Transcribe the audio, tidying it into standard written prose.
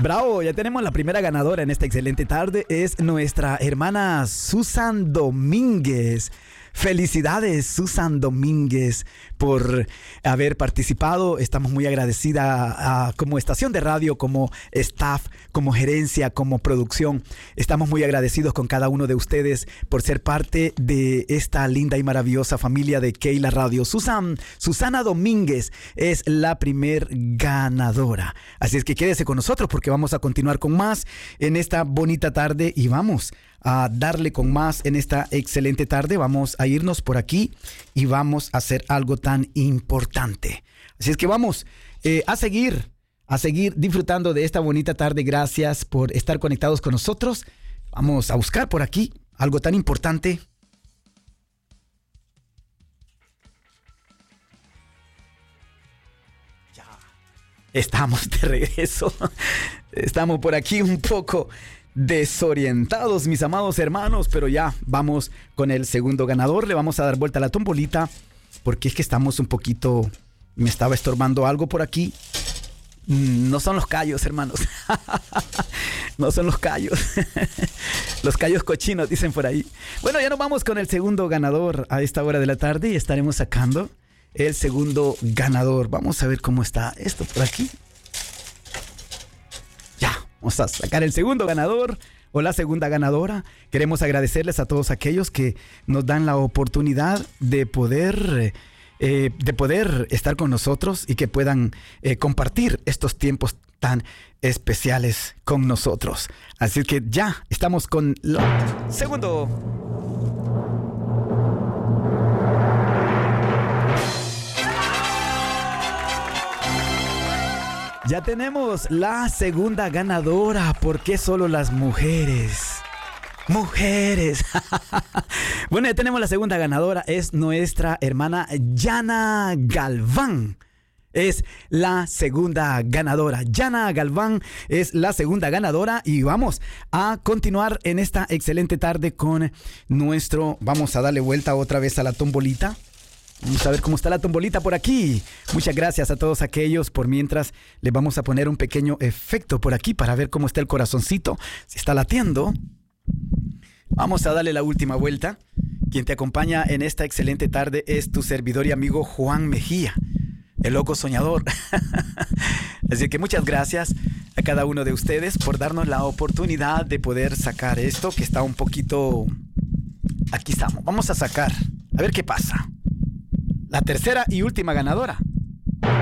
Bravo, ya tenemos la primera ganadora en esta excelente tarde. Es nuestra hermana Susan Domínguez. Felicidades, Susan Domínguez, por haber participado. Estamos muy agradecida como estación de radio, como staff, como gerencia, como producción. Estamos muy agradecidos con cada uno de ustedes por ser parte de esta linda y maravillosa familia de Keila Radio. Susana Domínguez es la primer ganadora. Así es que quédese con nosotros porque vamos a continuar con más en esta bonita tarde y vamos a darle con más en esta excelente tarde. Vamos a irnos por aquí y vamos a hacer algo tan importante. Así es que vamos a seguir disfrutando de esta bonita tarde. Gracias por estar conectados con nosotros. Vamos a buscar por aquí algo tan importante. Ya estamos de regreso. Estamos por aquí un poco desorientados, mis amados hermanos, pero ya vamos con el segundo ganador. Le vamos a dar vuelta a la tombolita porque es que estamos un poquito, me estaba estorbando algo por aquí. No son los callos, hermanos. No son los callos. Los callos cochinos, dicen por ahí. Bueno, ya nos vamos con el segundo ganador a esta hora de la tarde y estaremos sacando el segundo ganador. Vamos a ver cómo está esto por aquí. Vamos a sacar el segundo ganador o la segunda ganadora. Queremos agradecerles a todos aquellos que nos dan la oportunidad de poder estar con nosotros y que puedan compartir estos tiempos tan especiales con nosotros. Así que ya estamos con el segundo. Ya tenemos la segunda ganadora. ¿Por qué solo las mujeres? Mujeres. Bueno, ya tenemos la segunda ganadora. Es nuestra hermana Yana Galván. Es la segunda ganadora. Yana Galván es la segunda ganadora. Y vamos a continuar en esta excelente tarde con nuestro... Vamos a darle vuelta otra vez a la tombolita. Vamos a ver cómo está la tombolita por aquí. Muchas gracias a todos aquellos. Por mientras les vamos a poner un pequeño efecto por aquí para ver cómo está el corazoncito. Si está latiendo. Vamos a darle la última vuelta. Quien te acompaña en esta excelente tarde es tu servidor y amigo Juan Mejía, el loco soñador. Así que muchas gracias a cada uno de ustedes por darnos la oportunidad de poder sacar esto que está un poquito... Aquí estamos. Vamos a sacar. A ver qué pasa. La tercera y última ganadora.